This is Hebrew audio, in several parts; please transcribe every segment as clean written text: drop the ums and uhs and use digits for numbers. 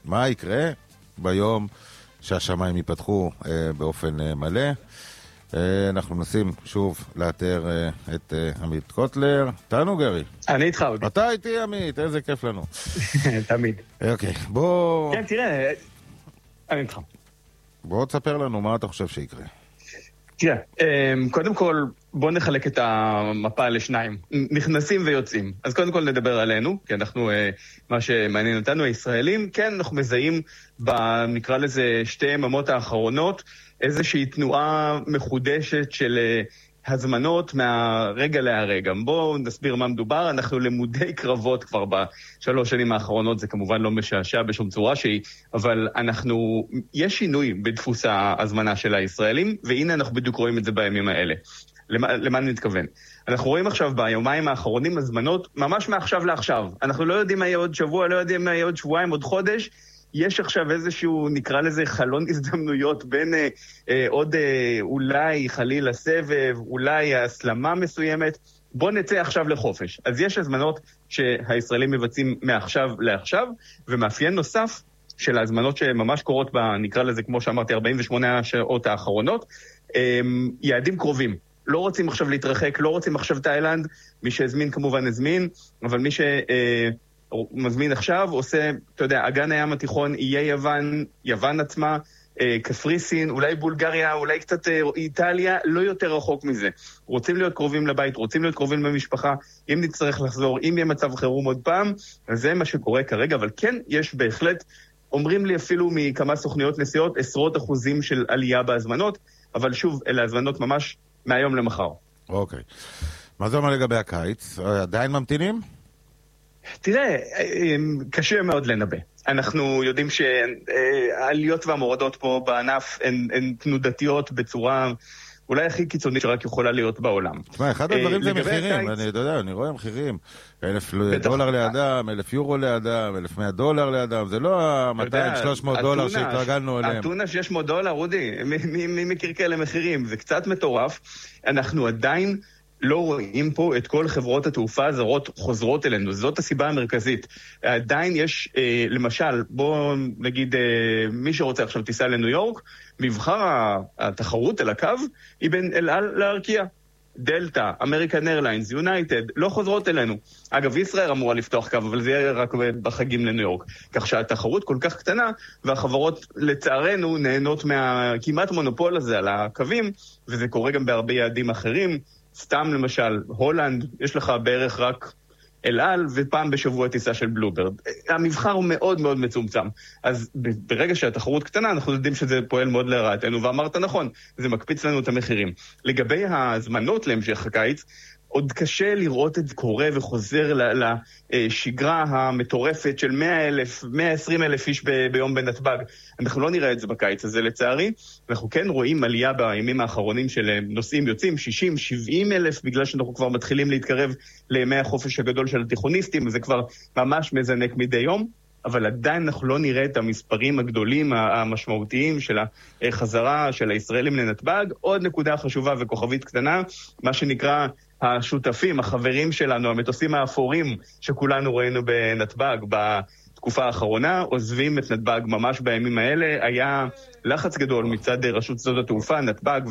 מה יקרה ביום שהשמיים ייפתחו באופן מלא. אנחנו מנסים שוב לאתר את עמית קוטלר. תענו גרי. אני איתך עוד. אתה איתי עמית, איזה כיף לנו. תמיד. אוקיי, בוא... כן, תראה, אני איתך. בוא תספר לנו מה אתה חושב שיקרה. תראה, קודם כל בוא נחלק את המפה לשניים, נכנסים ויוצאים. אז קודם כל נדבר עלינו, כי אנחנו, מה שמעניין אותנו, הישראלים, כן, אנחנו מזהים, נקרא לזה שתי יממות האחרונות, איזושהי תנועה מחודשת של הזמנות מהרגע להרגע. בואו נסביר מה מדובר, אנחנו למודי קרבות כבר בשלוש שנים האחרונות, זה כמובן לא משעשע בשום צורה שהיא, אבל יש שינוי בדפוס ההזמנה של הישראלים, והנה אנחנו בדיוק רואים את זה בימים האלה. למה אני מתכוון? אנחנו רואים עכשיו ביומיים האחרונים הזמנות ממש מעכשיו לעכשיו. אנחנו לא יודעים מה יהיה עוד שבוע, לא יודעים מה יהיה עוד שבועיים, עוד חודש. יש עכשיו איזשהו, נקרא לזה, חלון הזדמנויות בין עוד אולי חלילה סבב, אולי הסלמה מסוימת. בוא נצא עכשיו לחופש. אז יש הזמנות שהישראלים מבצעים מעכשיו לעכשיו, ומאפיין נוסף של ההזמנות שממש קורות נקרא לזה, כמו שאמרתי, 48 השעות האחרונות, יעדים קרובים. לא רוצים עכשיו להתרחק, לא רוצים עכשיו תאילנד, מי שהזמין כמובן הזמין, אבל מי שמזמין עכשיו עושה, אתה יודע, אגן הים התיכון יהיה יוון עצמה, קפריסין, אולי בולגריה, אולי קצת איטליה, לא יותר רחוק מזה. רוצים להיות קרובים לבית, רוצים להיות קרובים במשפחה, אם נצטרך לחזור, אם יהיה מצב חירום עוד פעם, אז זה מה שקורה כרגע, אבל כן, יש בהחלט, אומרים לי אפילו מכמה סוכניות נסיעות, עשרות אחוזים של עלייה בהזמנות, אבל שוב, אלה הזמנות ממש מהיום למחר. אוקיי. מה זה אומר לגבי הקיץ? עדיין ממתינים? תראה, קשה מאוד לנבא. אנחנו יודעים שהעליות והמורדות פה בענף הן תנודתיות בצורה אולי הכי קיצונית שרק יכולה להיות בעולם. תשמע, אחד הדברים זה מחירים. אני רואה מחירים. 1,000 דולר לאדם, 1,000 יורו לאדם, 1,100 דולר לאדם. זה לא ה-200-300 דולר שהתרגלנו אליהם. הטונה 600 דולר, רודי. מי מכיר כאלה מחירים? זה קצת מטורף. אנחנו עדיין לא רואים פה את כל חברות התעופה הזרות חוזרות אלינו. זאת הסיבה המרכזית. עדיין יש, למשל, בוא נגיד, מי שרוצה עכשיו טיסה לניו יורק, מבחר התחרות על הקו היא בין אל על לארקיע. דלטה, אמריקן איירליינס, יונייטד, לא חוזרות אלינו. אגב, ישראל אמורה לפתוח קו, אבל זה יהיה רק בחגים לניו יורק. כך שהתחרות כל כך קטנה, והחברות לצערנו נהנות כמעט מונופול הזה על הקווים, וזה קורה גם בהרבה יעדים אחרים. סתם למשל, הולנד, יש לך בערך רק אל על, ופעם בשבוע טיסה של בלוברד. המבחר הוא מאוד מאוד מצומצם. אז ברגע שהתחרות קטנה, אנחנו יודעים שזה פועל מאוד לרעתנו, ואמרת נכון, זה מקפיץ לנו את המחירים. לגבי ההזמנות להמשך הקיץ, עוד קשה לראות את זה קורה וחוזר לשגרה המטורפת של 100,000, 120,000 איש ביום בנתב"ג. אנחנו לא נראה את זה בקיץ הזה לצערי. אנחנו כן רואים עלייה בימים האחרונים של נוסעים יוצאים, 60,000-70,000, בגלל שאנחנו כבר מתחילים להתקרב לימי החופש הגדול של התיכוניסטים, זה כבר ממש מזנק מדי יום. אבל עדיין אנחנו לא נראה את המספרים הגדולים, המשמעותיים של החזרה של הישראלים לנתב"ג. עוד נקודה חשובה וכוכבית קטנה, מה שנקרא השותפים, החברים שלנו, המטוסים האפורים שכולנו ראינו בנתב"ג בתקופה האחרונה, עוזבים את נתב"ג ממש בימים האלה. היה לחץ גדול מצד רשות שדות התעופה, נתב"ג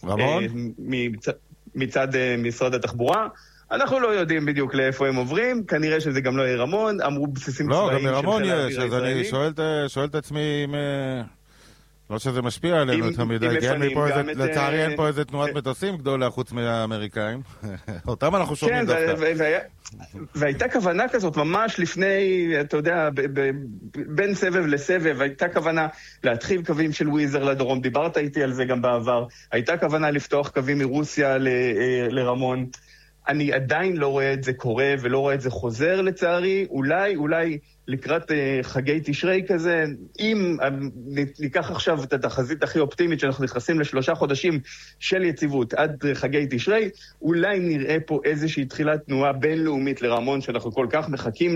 ומצד משרד התחבורה. אנחנו לא יודעים בדיוק לאיפה הם עוברים, כנראה שזה גם לא יהיה רמון, אמרו בסיסים צבאיים. לא, גם מרמון יש, אז אני שואל את עצמי אם... לא שזה משפיע עלינו תמיד, לצערי אין פה איזה תנועת מטוסים גדולה חוץ מהאמריקאים, אותם אנחנו שומעים דווקא. והייתה כוונה כזאת ממש לפני, אתה יודע, בין סבב לסבב, הייתה כוונה להתחיל קווים של וויזר לדרום, דיברת איתי על זה גם בעבר, הייתה כוונה לפתוח קווים מרוסיה לרמון. אני עדיין לא רואה את זה קורה ולא רואה את זה חוזר לצערי, אולי לקראת חגי תשרי כזה, אם ניקח עכשיו את התחזית הכי אופטימית שאנחנו נכנסים ל3 חודשים של יציבות עד חגי תשרי, אולי נראה פה איזושהי תחילת תנועה בינלאומית לרמון שאנחנו כל כך מחכים לה,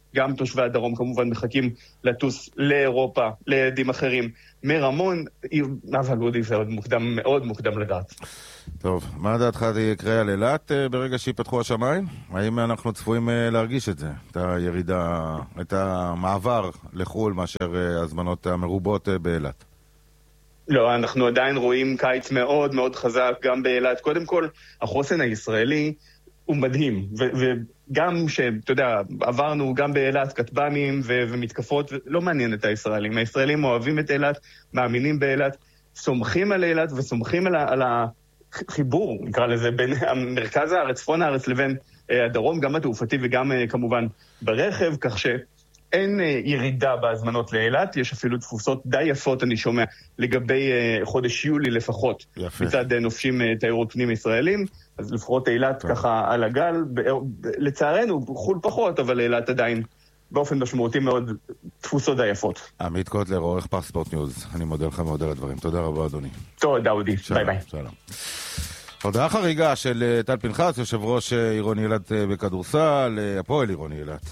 גם תושבי הדרום כמובן מחכים לטוס לאירופה, ליעדים אחרים מרמון, אבל אודי זה עוד מוקדם, מאוד מוקדם לדעת. טוב, מה דעתך יקרה על אילת ברגע שיפתחו השמיים? האם אנחנו צפויים להרגיש את זה? את הירידה, את המעבר לחול מאשר הזמנות המרובות באילת? לא, אנחנו עדיין רואים קיץ מאוד מאוד חזק גם באילת. קודם כל, החוסן הישראלי הוא מדהים, וגם שאתה יודע, עברנו גם באילת כטב"מים ומתקפות, לא מעניין את הישראלים. הישראלים אוהבים את אילת, מאמינים באילת, סומכים על אילת וסומכים על החיבור, נקרא לזה, בין מרכז הארץ, צפון הארץ לבין הדרום, גם התעופתי וגם כמובן ברכב, כך שאין ירידה בהזמנות לאילת, יש אפילו תפוסות די יפות, אני שומע, לגבי חודש יולי לפחות, יפה. מצד נופשים תיירות פנים ישראלים, אז לפחות אילת ככה על הגל, לצערנו חול פחות, אבל אילת עדיין באופן משמעותי מאוד תפוסות די יפות. עמית קוטלר, עורך פספורט ניוז, אני מודה לך מאוד על הדברים. תודה רבה אדוני. תודה אודי, ביי ביי. שלום. הודעה חריגה של טל פנחס, יושב ראש עירוני אילת בכדורסל, הפועל עירוני אילת,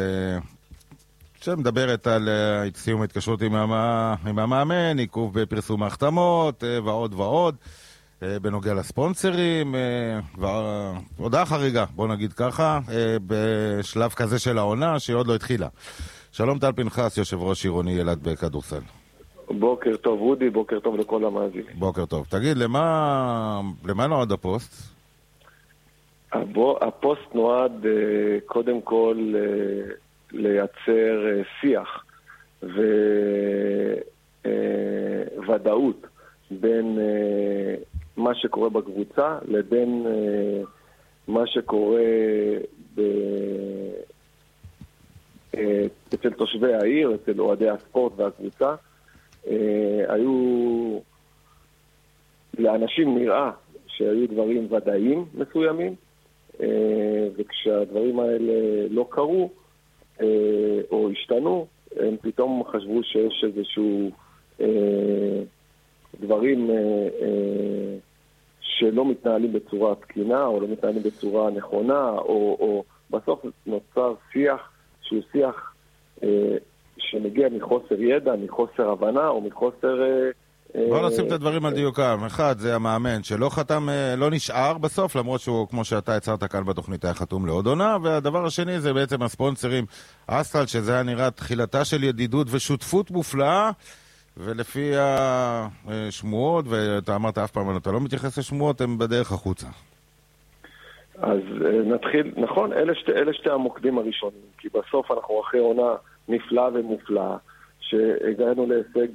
שמדברת על סיום התקשרות עם המאמן, עיכוב בפרסום ההחתמות ועוד ועוד, בנוגע לספונסרים, הודעה חריגה, בוא נגיד ככה, בשלב כזה של העונה שהיא עוד לא התחילה. שלום טל פנחס, יושב ראש עירוני אילת בכדורסל. בוקר טוב רודי, בוקר טוב לכל המאזינים. בוקר טוב. תגיד, למה נועד הפוסט? הפוסט נועד קודם כל לייצר שיח וודאות בין מה שקורה בקבוצה לבין מה שקורה אצל תושבי העיר, אצל אוהדי הספורט והקבוצה. היו לאנשים נראה שהיו דברים ודאיים מסוימים, וכשהדברים האלה לא קרו או השתנו, הם פתאום חשבו שיש איזשהו דברים שלא מתנהלים בצורה תקינה או לא מתנהלים בצורה נכונה, או בסוף נוצר שיח שהוא שיח שמגיע מחוסר ידע, מחוסר הבנה או מחוסר... בואו נשים את הדברים על דיוקם. אחד, זה המאמן שלא חתם, לא נשאר בסוף, למרות שהוא, כמו שאתה הצרת כאן בתוכנית, היה חתום לעוד עונה, והדבר השני זה בעצם הספונסרים אסטרל, שזה היה נראה תחילתה של ידידות ושותפות מופלאה, ולפי השמועות, ואתה אמרת אף פעם, אתה לא מתייחס לשמועות, הם בדרך החוצה. אז נתחיל, נכון, אלה שתי המוקדים הראשונים, כי בסוף אנחנו אחרי עונה נפלאה ומופלאה, שהגענו להישג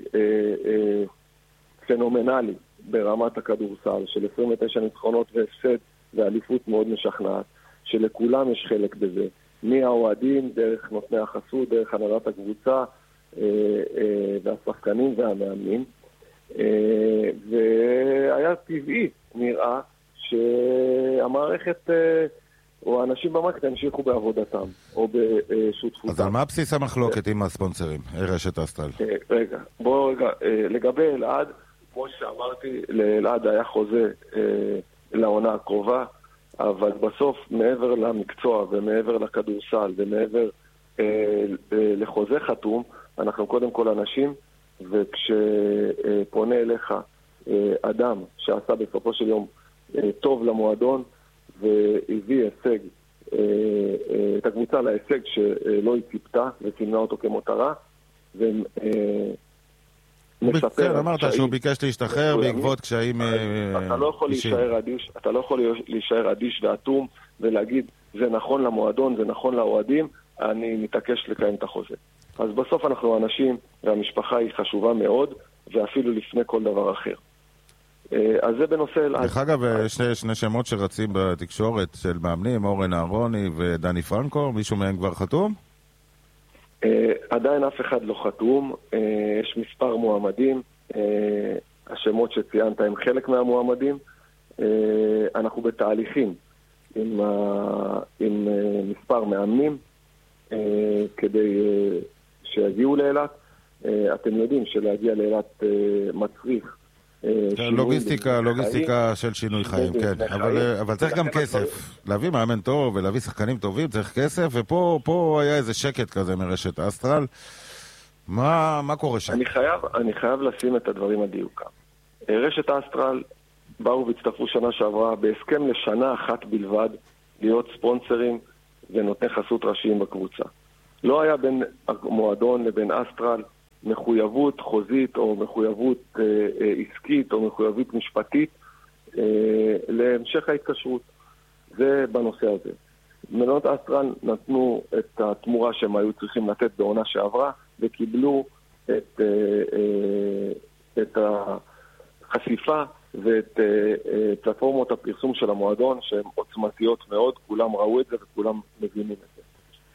פנומנלי ברמת הכדורסל, של 29 ניצחונות והפסד ואליפות מאוד משכנעת, שלכולם יש חלק בזה, מהאוהדים, דרך נותני החסות, דרך הנהלת הקבוצה, והשחקנים והמאמנים, והיה טבעי, נראה, שהמערכת או האנשים במערכת המשיכו בעבודתם, או בשותפותם. אז על מה בסיס המחלוקת עם הספונסרים, רשת אסטרל? בואו רגע, לגבי אלעד, כמו שאמרתי, לאלעד היה חוזה לעונה הקרובה, אבל בסוף מעבר למקצוע ומעבר לכדורסל ומעבר לחוזה חתום, אנחנו קודם כל אנשים, וכשפונה אליך אדם שעשה בסופו של יום טוב למועדון והביא הישג, את הקבוצה להישג שלא היא ציפתה וסימנה אותו כמטרה, כן, אמרת שהוא ביקש להשתחרר בעקבות קשיים אישיים. אתה לא יכול להישאר אדיש ואטום ולהגיד זה נכון למועדון, זה נכון לאוהדים, אני מתעקש לקיים את החוזה. אז בסוף אנחנו אנשים והמשפחה היא חשובה מאוד, ואפילו לפני כל דבר אחר. אז זה בנושא... דרך אגב, שני שמות שרצים בתקשורת של מאמנים, אורן אהרוני ודני פרנקו, מישהו מהם כבר חתום? עדיין אף אחד לא חתום, יש מספר מועמדים, השמות שציינת הם חלק מהמועמדים, אנחנו בתהליכים עם מספר מאמנים, כדי שיגיעו לאילת. אתם יודעים שלהגיע לאילת מצריך לוגיסטיקה של שינוי חיים, כן. אבל צריך גם כסף. להביא מאמן טוב ולהביא שחקנים טובים, צריך כסף, ופה היה איזה שקט כזה מרשת אסטרל. מה קורה שם? אני חייב לשים את הדברים הדיוקה. רשת אסטרל באו והצטרפו שנה שעברה בהסכם לשנה אחת בלבד להיות ספונסרים ונותני חסות ראשיים בקבוצה. לא היה בין המועדון לבין אסטרל מחויבות חוזית או מחויבות עסקית או מחויבות משפטית להמשך ההתקשרות. זה בנושא הזה. מלונות אסטרל נתנו את התמורה שהם היו צריכים לתת בעונה שעברה וקיבלו את החשיפה ואת פלטפורמות הפרסום של המועדון שהן עוצמתיות מאוד, כולם ראו את זה וכולם מבינים את זה.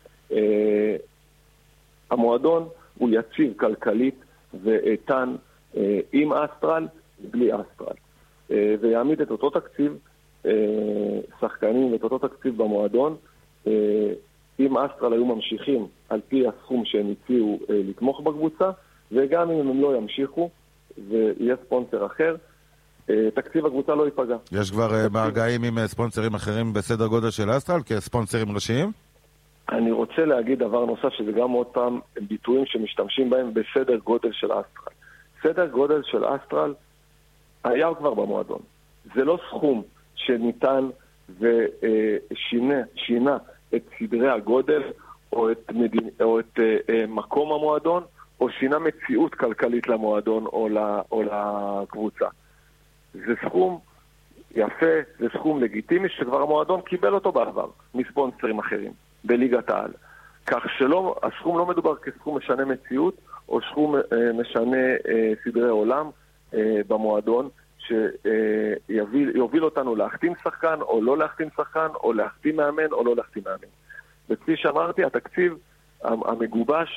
המועדון הוא יציב כלכלית ואיתן עם אסטרל בלי אסטרל, ויעמיד את אותו תקציב שחקנים ואת אותו תקציב במועדון. אם אסטרל היו ממשיכים על פי הסכום שהם הציעו לתמוך בקבוצה, וגם אם הם לא ימשיכו ויהיה ספונסר אחר, תקציב הקבוצה לא ייפגע. יש כבר מרגעים עם ספונסרים אחרים בסדר גודל של אסטרל כספונסרים ראשיים? אני רוצה להגיד דבר נוסף, שזה גם עוד פעם ביטויים שמשתמשים בהם בסדר גודל של אסטרל. סדר גודל של אסטרל היה כבר במועדון. זה לא סכום שניתן ושינה את סדרי הגודל או את מקום המועדון, או שינה מציאות כלכלית למועדון או לקבוצה. זה סכום יפה, זה סכום לגיטימי שכבר המועדון קיבל אותו בעבר מספונסרים אחרים בליגת העל. כך שהסכום לא מדובר כסכום משנה מציאות או סכום משנה סדרי עולם במועדון שיוביל אותנו להחתים שחקן או לא להחתים שחקן או להחתים מאמן או לא להחתים מאמן. וכפי שאמרתי, התקציב המגובש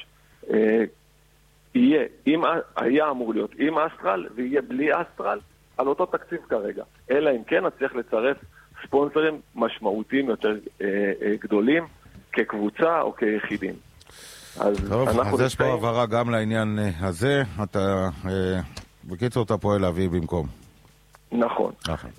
היה אמור להיות עם אסטרל ויהיה בלי אסטרל על אותו תקציב כרגע. אלא אם כן נצליח לצרף ספונסרים משמעותיים יותר גדולים כקבוצה או כיחידים. טוב, אז יש פה עברה גם לעניין הזה. בקיצור אתה פועל להביא במקום. נכון.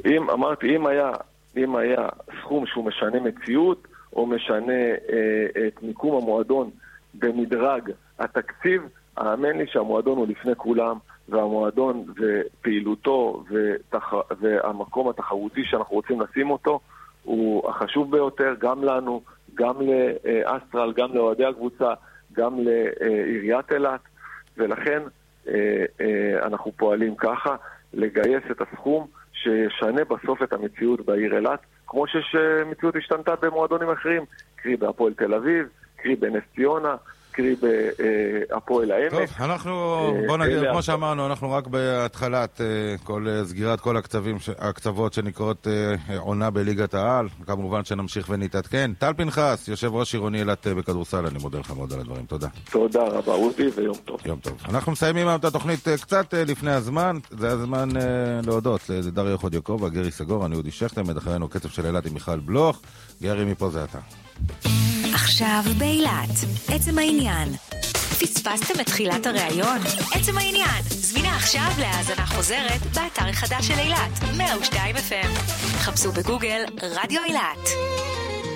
אם היה סכום שהוא משנה מציאות או משנה את מיקום המועדון במדרג התקציב, האמן לי שהמועדון הוא לפני כולם, והמועדון ופעילותו והמקום התחרותי שאנחנו רוצים לשים אותו הוא החשוב ביותר גם לנו, גם לאסטרל, גם לאוהדי הקבוצה, גם לעיריית אילת, ולכן אנחנו פועלים ככה לגייס את הסכום שישנה בסוף את המציאות בעיר אילת, כמו שמציאות השתנתה במועדונים אחרים, קרי בהפועל תל אביב, קרי בנס ציונה, קרי בהפועל העמק. טוב, אנחנו, בוא נגיד, כמו שאמרנו, אנחנו רק בהתחלת סגירת כל הקצוות שנקראות עונה בליגת העל, כמובן שנמשיך ונתעדכן. טל פנחס, יושב ראש עירוני אילת בכדורסל, אני מודה לך מאוד על הדברים, תודה. תודה רבה, אודי, ויום טוב. יום טוב. אנחנו מסיימים את התוכנית קצת לפני הזמן, זה הזמן להודות לדריה חודיוקוב, גרי סגור, אני אודי שכטר, מדחרנו קצב של אילת עם מיכל בלוך, גרי מפה זה אתה. עכשיו באילת, עצם העניין. פספסתם את תחילת הראיון? עצם העניין. זמינה עכשיו להאזנה חוזרת באתר החדש של אילת, 102 FM. חפשו בגוגל רדיו אילת.